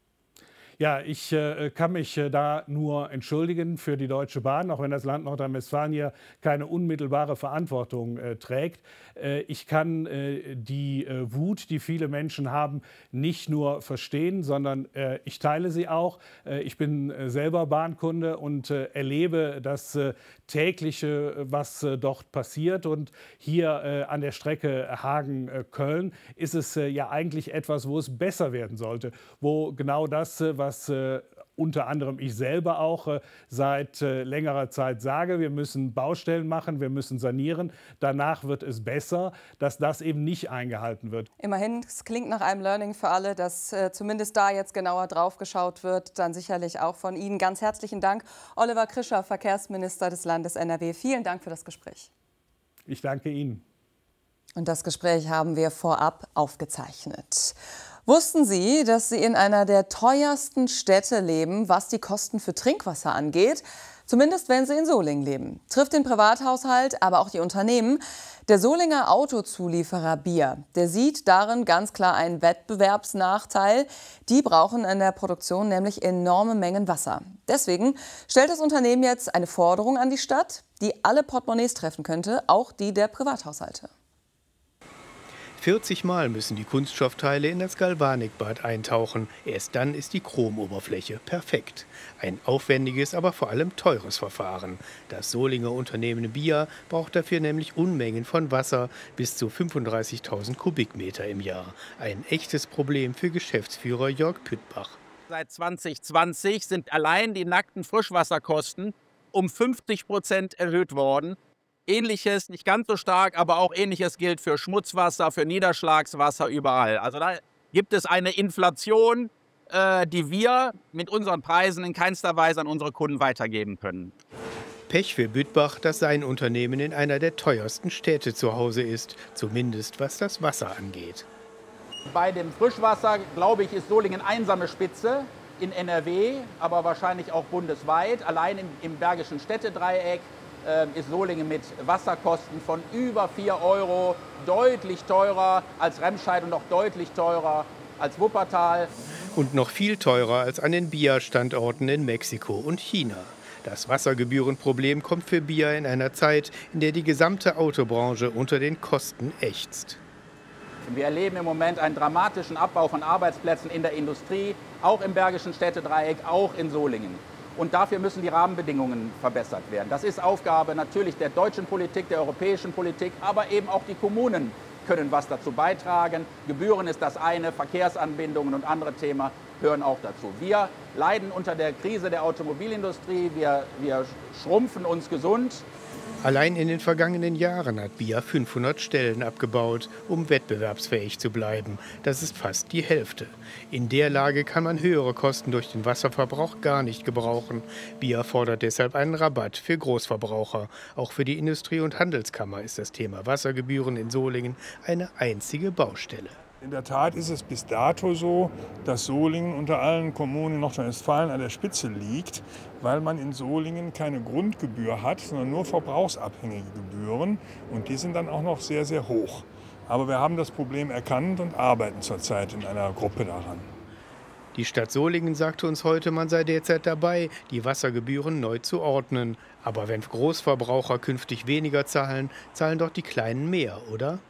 Ja, ich äh, kann mich äh, da nur entschuldigen für die Deutsche Bahn, auch wenn das Land Nordrhein-Westfalen hier keine unmittelbare Verantwortung äh, trägt. Äh, ich kann äh, die äh, Wut, die viele Menschen haben, nicht nur verstehen, sondern äh, ich teile sie auch. Äh, ich bin äh, selber Bahnkunde und äh, erlebe das äh, tägliche, was äh, dort passiert. Und hier äh, an der Strecke Hagen-Köln ist es äh, ja eigentlich etwas, wo es besser werden sollte, wo genau das, äh, was was äh, unter anderem ich selber auch äh, seit äh, längerer Zeit sage, wir müssen Baustellen machen, wir müssen sanieren, danach wird es besser, dass das eben nicht eingehalten wird.
Immerhin, es klingt nach einem Learning für alle, dass äh, zumindest da jetzt genauer drauf geschaut wird, dann sicherlich auch von Ihnen. Ganz herzlichen Dank, Oliver Krischer, Verkehrsminister des Landes N R W. Vielen Dank für das Gespräch.
Ich danke Ihnen.
Und das Gespräch haben wir vorab aufgezeichnet. Wussten Sie, dass Sie in einer der teuersten Städte leben, was die Kosten für Trinkwasser angeht? Zumindest wenn Sie in Solingen leben. Trifft den Privathaushalt, aber auch die Unternehmen. Der Solinger Autozulieferer Bier, der sieht darin ganz klar einen Wettbewerbsnachteil. Die brauchen in der Produktion nämlich enorme Mengen Wasser. Deswegen stellt das Unternehmen jetzt eine Forderung an die Stadt, die alle Portemonnaies treffen könnte, auch die der Privathaushalte.
vierzig Mal müssen die Kunststoffteile in das Galvanikbad eintauchen. Erst dann ist die Chromoberfläche perfekt. Ein aufwendiges, aber vor allem teures Verfahren. Das Solinger Unternehmen Bier braucht dafür nämlich Unmengen von Wasser, bis zu fünfunddreißigtausend Kubikmeter im Jahr. Ein echtes Problem für Geschäftsführer Jörg Püttbach.
Seit zwanzig zwanzig sind allein die nackten Frischwasserkosten um fünfzig Prozent erhöht worden. Ähnliches, nicht ganz so stark, aber auch Ähnliches gilt für Schmutzwasser, für Niederschlagswasser, überall. Also da gibt es eine Inflation, äh, die wir mit unseren Preisen in keinster Weise an unsere Kunden weitergeben können.
Pech für Büttbach, dass sein Unternehmen in einer der teuersten Städte zu Hause ist, zumindest was das Wasser angeht.
Bei dem Frischwasser, glaube ich, ist Solingen einsame Spitze in N R W, aber wahrscheinlich auch bundesweit. Allein im, im Bergischen Städtedreieck ist Solingen mit Wasserkosten von über vier Euro deutlich teurer als Remscheid und noch deutlich teurer als Wuppertal.
Und noch viel teurer als an den Bia-Standorten in Mexiko und China. Das Wassergebührenproblem kommt für Bia in einer Zeit, in der die gesamte Autobranche unter den Kosten ächzt.
Wir erleben im Moment einen dramatischen Abbau von Arbeitsplätzen in der Industrie, auch im Bergischen Städtedreieck, auch in Solingen. Und dafür müssen die Rahmenbedingungen verbessert werden. Das ist Aufgabe natürlich der deutschen Politik, der europäischen Politik, aber eben auch die Kommunen können was dazu beitragen. Gebühren ist das eine, Verkehrsanbindungen und andere Themen hören auch dazu. Wir leiden unter der Krise der Automobilindustrie, wir, wir schrumpfen uns gesund.
Allein in den vergangenen Jahren hat B I A fünfhundert Stellen abgebaut, um wettbewerbsfähig zu bleiben. Das ist fast die Hälfte. In der Lage kann man höhere Kosten durch den Wasserverbrauch gar nicht gebrauchen. B I A fordert deshalb einen Rabatt für Großverbraucher. Auch für die Industrie- und Handelskammer ist das Thema Wassergebühren in Solingen eine einzige Baustelle.
In der Tat ist es bis dato so, dass Solingen unter allen Kommunen in Nordrhein-Westfalen an der Spitze liegt, weil man in Solingen keine Grundgebühr hat, sondern nur verbrauchsabhängige Gebühren. Und die sind dann auch noch sehr, sehr hoch. Aber wir haben das Problem erkannt und arbeiten zurzeit in einer Gruppe daran.
Die Stadt Solingen sagte uns heute, man sei derzeit dabei, die Wassergebühren neu zu ordnen. Aber wenn Großverbraucher künftig weniger zahlen, zahlen doch die Kleinen mehr, oder?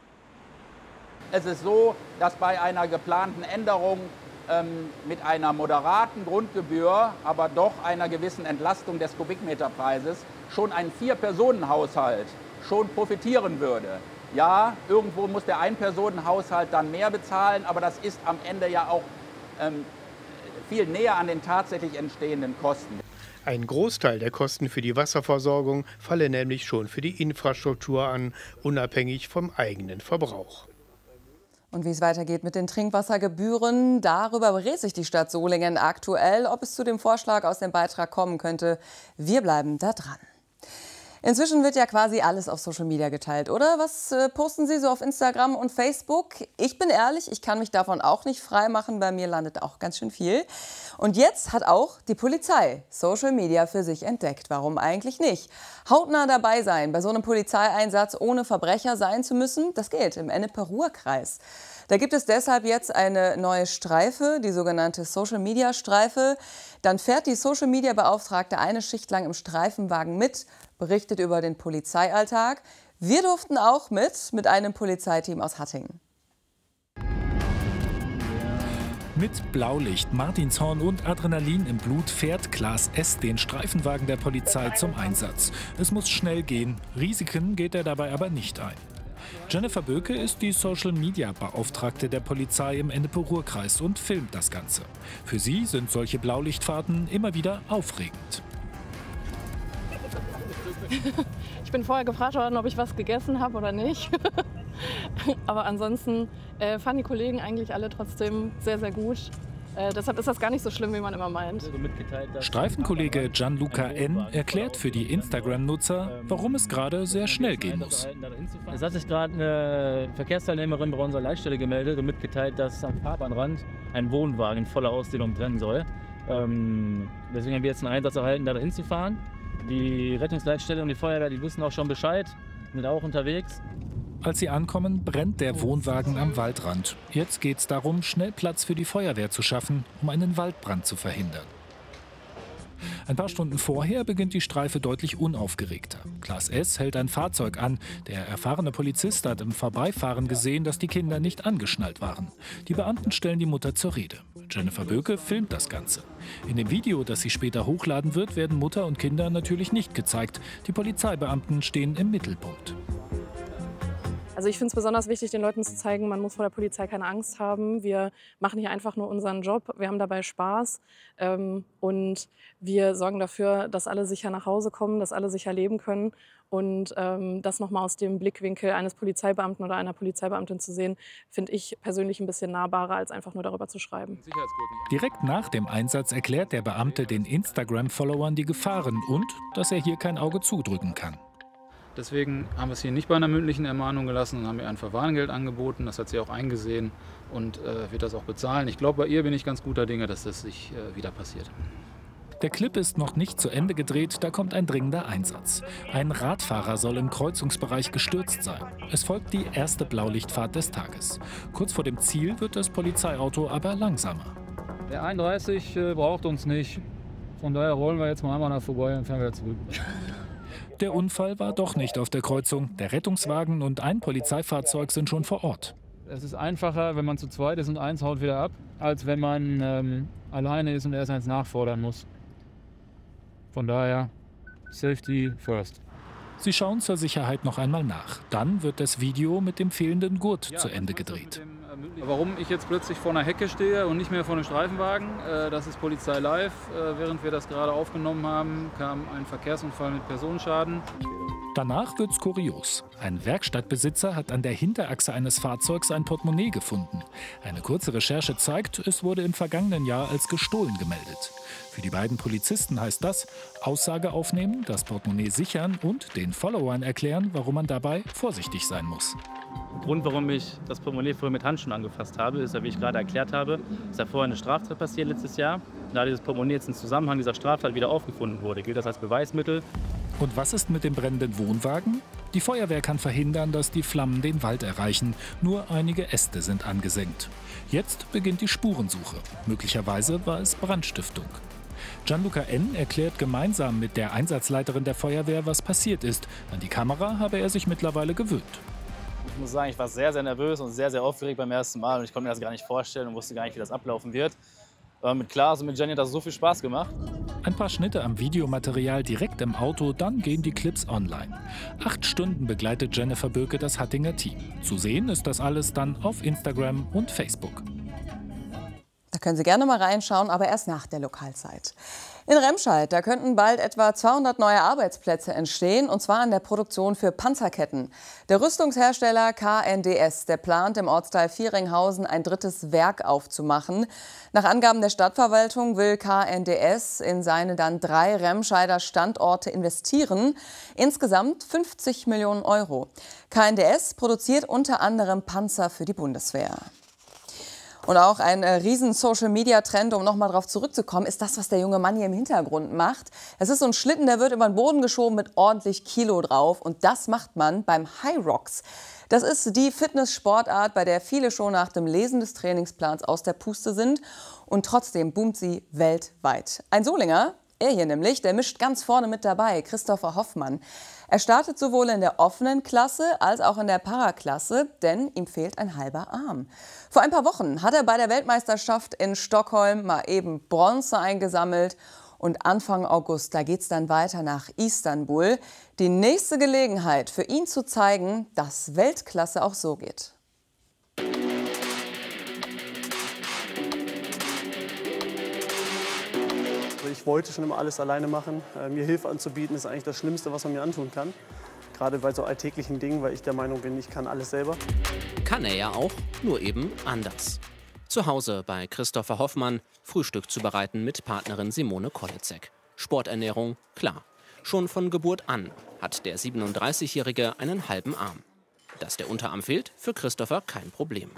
Es ist so, dass bei einer geplanten Änderung ähm, mit einer moderaten Grundgebühr, aber doch einer gewissen Entlastung des Kubikmeterpreises schon ein Vier-Personen-Haushalt schon profitieren würde. Ja, irgendwo muss der Ein-Personen-Haushalt dann mehr bezahlen, aber das ist am Ende ja auch ähm, viel näher an den tatsächlich entstehenden Kosten.
Ein Großteil der Kosten für die Wasserversorgung falle nämlich schon für die Infrastruktur an, unabhängig vom eigenen Verbrauch.
Und wie es weitergeht mit den Trinkwassergebühren, darüber berät sich die Stadt Solingen aktuell, ob es zu dem Vorschlag aus dem Beitrag kommen könnte. Wir bleiben da dran. Inzwischen wird ja quasi alles auf Social Media geteilt, oder? Was äh, posten Sie so auf Instagram und Facebook? Ich bin ehrlich, ich kann mich davon auch nicht frei machen. Bei mir landet auch ganz schön viel. Und jetzt hat auch die Polizei Social Media für sich entdeckt. Warum eigentlich nicht? Hautnah dabei sein, bei so einem Polizeieinsatz ohne Verbrecher sein zu müssen, das geht im Ennepe-Ruhr-Kreis. Da gibt es deshalb jetzt eine neue Streife, die sogenannte Social-Media-Streife. Dann fährt die Social-Media-Beauftragte eine Schicht lang im Streifenwagen mit, berichtet über den Polizeialltag. Wir durften auch mit, mit einem Polizeiteam aus Hattingen.
Mit Blaulicht, Martinshorn und Adrenalin im Blut fährt Klaas S. den Streifenwagen der Polizei zum Einsatz. Es muss schnell gehen, Risiken geht er dabei aber nicht ein. Jennifer Böke ist die Social-Media-Beauftragte der Polizei im Ennepe-Ruhr-Kreis und filmt das Ganze. Für sie sind solche Blaulichtfahrten immer wieder aufregend.
Ich bin vorher gefragt worden, ob ich was gegessen habe oder nicht. Aber ansonsten äh, fanden die Kollegen eigentlich alle trotzdem sehr, sehr gut. Äh, deshalb ist das gar nicht so schlimm, wie man immer meint.
Streifenkollege Gianluca N. erklärt für die Instagram-Nutzer, warum es gerade sehr schnell gehen muss.
Es hat sich gerade eine Verkehrsteilnehmerin bei unserer Leitstelle gemeldet und mitgeteilt, dass am Fahrbahnrand ein Wohnwagen in voller Ausdehnung trennen soll. Ähm, deswegen haben wir jetzt einen Einsatz erhalten, da hinzufahren. Die Rettungsleitstelle und die Feuerwehr, die wissen auch schon Bescheid, sind auch unterwegs.
Als sie ankommen, brennt der Wohnwagen am Waldrand. Jetzt geht es darum, schnell Platz für die Feuerwehr zu schaffen, um einen Waldbrand zu verhindern. Ein paar Stunden vorher beginnt die Streife deutlich unaufgeregter. Klaas S. hält ein Fahrzeug an. Der erfahrene Polizist hat im Vorbeifahren gesehen, dass die Kinder nicht angeschnallt waren. Die Beamten stellen die Mutter zur Rede. Jennifer Böke filmt das Ganze. In dem Video, das sie später hochladen wird, werden Mutter und Kinder natürlich nicht gezeigt. Die Polizeibeamten stehen im Mittelpunkt.
Also ich finde es besonders wichtig, den Leuten zu zeigen, man muss vor der Polizei keine Angst haben. Wir machen hier einfach nur unseren Job, wir haben dabei Spaß ähm, und wir sorgen dafür, dass alle sicher nach Hause kommen, dass alle sicher leben können. Und ähm, das nochmal aus dem Blickwinkel eines Polizeibeamten oder einer Polizeibeamtin zu sehen, finde ich persönlich ein bisschen nahbarer, als einfach nur darüber zu schreiben.
Direkt nach dem Einsatz erklärt der Beamte den Instagram-Followern die Gefahren und, dass er hier kein Auge zudrücken kann.
Deswegen haben wir es hier nicht bei einer mündlichen Ermahnung gelassen und haben ihr ein Verwarngeld angeboten. Das hat sie auch eingesehen und äh, wird das auch bezahlen. Ich glaube, bei ihr bin ich ganz guter Dinge, dass das nicht äh, wieder passiert.
Der Clip ist noch nicht zu Ende gedreht, da kommt ein dringender Einsatz. Ein Radfahrer soll im Kreuzungsbereich gestürzt sein. Es folgt die erste Blaulichtfahrt des Tages. Kurz vor dem Ziel wird das Polizeiauto aber langsamer.
Der einunddreißig äh, braucht uns nicht. Von daher rollen wir jetzt mal einmal nach vorbei und fahren wieder zurück.
Der Unfall war doch nicht auf der Kreuzung. Der Rettungswagen und ein Polizeifahrzeug sind schon vor Ort.
Es ist einfacher, wenn man zu zweit ist und eins haut wieder ab, als wenn man ähm, alleine ist und erst eins nachfordern muss. Von daher, Safety first.
Sie schauen zur Sicherheit noch einmal nach. Dann wird das Video mit dem fehlenden Gurt ja, zu Ende gedreht.
Dem, äh, warum ich jetzt plötzlich vor einer Hecke stehe und nicht mehr vor einem Streifenwagen, äh, das ist Polizei Live. Äh, während wir das gerade aufgenommen haben, kam ein Verkehrsunfall mit Personenschaden.
Danach wird's kurios. Ein Werkstattbesitzer hat an der Hinterachse eines Fahrzeugs ein Portemonnaie gefunden. Eine kurze Recherche zeigt, es wurde im vergangenen Jahr als gestohlen gemeldet. Für die beiden Polizisten heißt das, Aussage aufnehmen, das Portemonnaie sichern und den Followern erklären, warum man dabei vorsichtig sein muss.
Der Grund, warum ich das Portemonnaie vorher mit Handschuhen angefasst habe, ist ja, wie ich gerade erklärt habe, dass da vorher eine Straftat passiert letztes Jahr. Da dieses Portemonnaie jetzt im Zusammenhang dieser Straftat wieder aufgefunden wurde, gilt das als Beweismittel.
Und was ist mit dem brennenden Wohnwagen? Die Feuerwehr kann verhindern, dass die Flammen den Wald erreichen. Nur einige Äste sind angesenkt. Jetzt beginnt die Spurensuche. Möglicherweise war es Brandstiftung. Gianluca N. erklärt gemeinsam mit der Einsatzleiterin der Feuerwehr, was passiert ist. An die Kamera habe er sich mittlerweile gewöhnt.
Ich muss sagen, ich war sehr, sehr nervös und sehr, sehr aufgeregt beim ersten Mal. Und ich konnte mir das gar nicht vorstellen und wusste gar nicht, wie das ablaufen wird. Aber mit Klaas und mit Jenny hat das so viel Spaß gemacht.
Ein paar Schnitte am Videomaterial direkt im Auto, dann gehen die Clips online. Acht Stunden begleitet Jennifer Böke das Hattinger Team. Zu sehen ist das alles dann auf Instagram und Facebook.
Da können Sie gerne mal reinschauen, aber erst nach der Lokalzeit. In Remscheid, da könnten bald etwa zweihundert neue Arbeitsplätze entstehen, und zwar an der Produktion für Panzerketten. Der Rüstungshersteller K N D S, der plant im Ortsteil Vieringhausen ein drittes Werk aufzumachen. Nach Angaben der Stadtverwaltung will K N D S in seine dann drei Remscheider Standorte investieren. Insgesamt fünfzig Millionen Euro. K N D S produziert unter anderem Panzer für die Bundeswehr. Und auch ein äh, riesen Social-Media-Trend, um nochmal darauf zurückzukommen, ist das, was der junge Mann hier im Hintergrund macht. Es ist so ein Schlitten, der wird über den Boden geschoben mit ordentlich Kilo drauf. Und das macht man beim Hyrox. Das ist die Fitness-Sportart, bei der viele schon nach dem Lesen des Trainingsplans aus der Puste sind. Und trotzdem boomt sie weltweit. Ein Solinger, er hier nämlich, der mischt ganz vorne mit dabei, Christopher Hoffmann. Er startet sowohl in der offenen Klasse als auch in der Paraklasse, denn ihm fehlt ein halber Arm. Vor ein paar Wochen hat er bei der Weltmeisterschaft in Stockholm mal eben Bronze eingesammelt. Und Anfang August, da geht's dann weiter nach Istanbul. Die nächste Gelegenheit für ihn zu zeigen, dass Weltklasse auch so geht.
Ich wollte schon immer alles alleine machen. Mir Hilfe anzubieten, ist eigentlich das Schlimmste, was man mir antun kann. Gerade bei so alltäglichen Dingen, weil ich der Meinung bin, ich kann alles selber.
Kann er ja auch, nur eben anders. Zu Hause bei Christopher Hoffmann Frühstück zubereiten mit Partnerin Simone Kolitzek. Sporternährung, klar. Schon von Geburt an hat der siebenunddreißigjährige einen halben Arm. Dass der Unterarm fehlt, für Christopher kein Problem.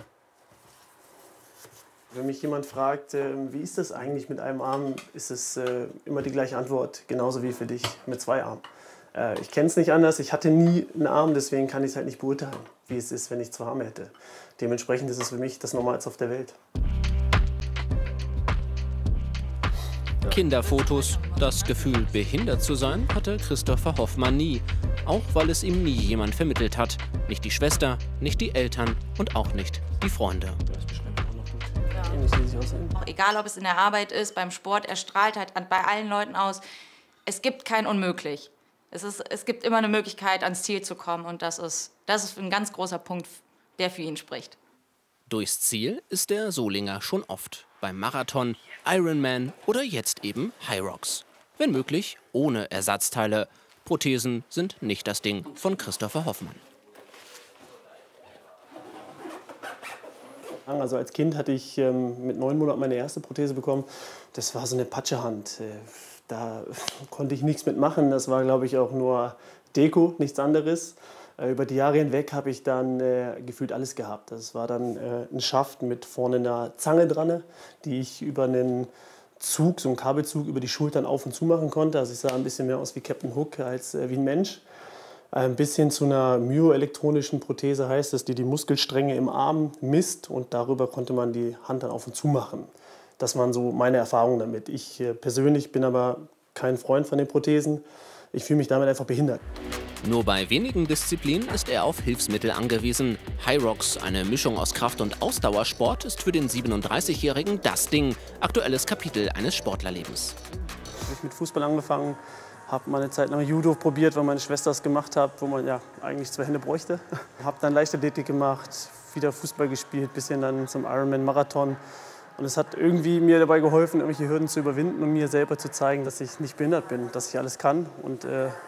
Wenn mich jemand fragt, äh, wie ist das eigentlich mit einem Arm, ist es äh, immer die gleiche Antwort, genauso wie für dich mit zwei Armen. Äh, ich kenne es nicht anders, ich hatte nie einen Arm, deswegen kann ich es halt nicht beurteilen, wie es ist, wenn ich zwei Arme hätte. Dementsprechend ist es für mich das Normalste auf der Welt.
Kinderfotos, das Gefühl, behindert zu sein, hatte Christopher Hoffmann nie. Auch weil es ihm nie jemand vermittelt hat. Nicht die Schwester, nicht die Eltern und auch nicht die Freunde.
Egal, ob es in der Arbeit ist, beim Sport, er strahlt halt bei allen Leuten aus. Es gibt kein Unmöglich. Es, ist, es gibt immer eine Möglichkeit, ans Ziel zu kommen. Und das ist, das ist ein ganz großer Punkt, der für ihn spricht.
Durchs Ziel ist der Solinger schon oft. Beim Marathon, Ironman oder jetzt eben Hyrox. Wenn möglich, ohne Ersatzteile. Prothesen sind nicht das Ding von Christopher Hoffmann.
Also als Kind hatte ich ähm, mit neun Monaten meine erste Prothese bekommen. Das war so eine Patschehand. Äh, da konnte ich nichts mitmachen. Das war, glaube ich, auch nur Deko, nichts anderes. Äh, über die Jahre hinweg habe ich dann äh, gefühlt alles gehabt. Das war dann äh, ein Schaft mit vorne einer Zange dran, die ich über einen Zug, so einen Kabelzug, über die Schultern auf und zu machen konnte. Also ich sah ein bisschen mehr aus wie Captain Hook als äh, wie ein Mensch. Ein bisschen zu einer myoelektronischen Prothese heißt es, die die Muskelstränge im Arm misst und darüber konnte man die Hand dann auf und zu machen. Das waren so meine Erfahrungen damit. Ich äh, persönlich bin aber kein Freund von den Prothesen. Ich fühle mich damit einfach behindert.
Nur bei wenigen Disziplinen ist er auf Hilfsmittel angewiesen. Hyrox, eine Mischung aus Kraft- und Ausdauersport, ist für den siebenunddreißigjährigen das Ding. Aktuelles Kapitel eines Sportlerlebens.
Ich habe mit Fußball angefangen. Habe mal eine Zeit lang Judo probiert, weil meine Schwester es gemacht hat, wo man ja eigentlich zwei Hände bräuchte. Habe dann Leichtathletik gemacht, wieder Fußball gespielt, bisschen dann zum Ironman-Marathon. Und es hat irgendwie mir dabei geholfen, irgendwelche Hürden zu überwinden und mir selber zu zeigen, dass ich nicht behindert bin, dass ich alles kann und äh,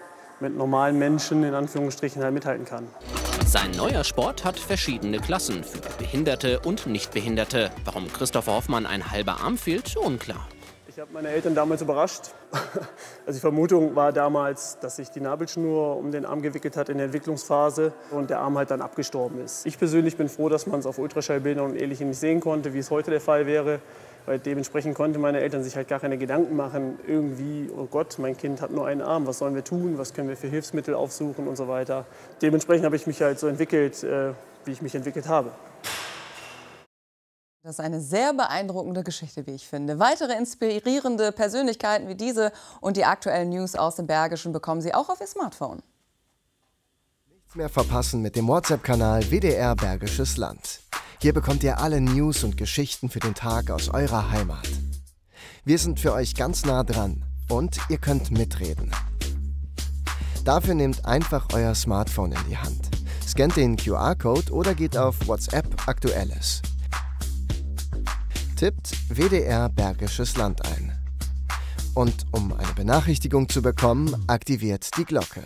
mit normalen Menschen in Anführungsstrichen halt mithalten kann.
Sein neuer Sport hat verschiedene Klassen für Behinderte und Nichtbehinderte. Warum Christopher Hoffmann ein halber Arm fehlt, unklar.
Ich habe meine Eltern damals überrascht. Also die Vermutung war damals, dass sich die Nabelschnur um den Arm gewickelt hat in der Entwicklungsphase und der Arm halt dann abgestorben ist. Ich persönlich bin froh, dass man es auf Ultraschallbildern und Ähnlichem nicht sehen konnte, wie es heute der Fall wäre. Weil dementsprechend konnten meine Eltern sich halt gar keine Gedanken machen, irgendwie, oh Gott, mein Kind hat nur einen Arm, was sollen wir tun, was können wir für Hilfsmittel aufsuchen und so weiter. Dementsprechend habe ich mich halt so entwickelt, wie ich mich entwickelt habe.
Das ist eine sehr beeindruckende Geschichte, wie ich finde. Weitere inspirierende Persönlichkeiten wie diese und die aktuellen News aus dem Bergischen bekommen Sie auch auf Ihr Smartphone.
Nichts mehr verpassen mit dem WhatsApp-Kanal W D R Bergisches Land. Hier bekommt ihr alle News und Geschichten für den Tag aus eurer Heimat. Wir sind für euch ganz nah dran und ihr könnt mitreden. Dafür nehmt einfach euer Smartphone in die Hand, scannt den Q R-Code oder geht auf WhatsApp Aktuelles. Tippt W D R Bergisches Land ein. Und um eine Benachrichtigung zu bekommen, aktiviert die Glocke.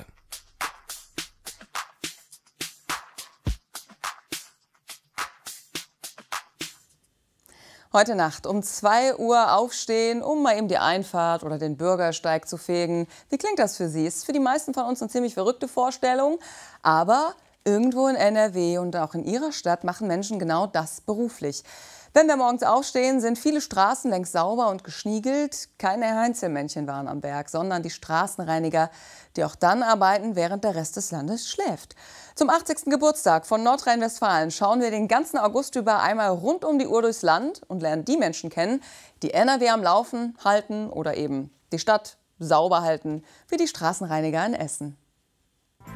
Heute Nacht um zwei Uhr aufstehen, um mal eben die Einfahrt oder den Bürgersteig zu fegen. Wie klingt das für Sie? Ist für die meisten von uns eine ziemlich verrückte Vorstellung. Aber irgendwo in N R W und auch in Ihrer Stadt machen Menschen genau das beruflich. Wenn wir morgens aufstehen, sind viele Straßen längst sauber und geschniegelt. Keine Heinzelmännchen waren am Berg, sondern die Straßenreiniger, die auch dann arbeiten, während der Rest des Landes schläft. Zum achtzigsten Geburtstag von Nordrhein-Westfalen schauen wir den ganzen August über einmal rund um die Uhr durchs Land und lernen die Menschen kennen, die N R W am Laufen halten oder eben die Stadt sauber halten, wie die Straßenreiniger in Essen.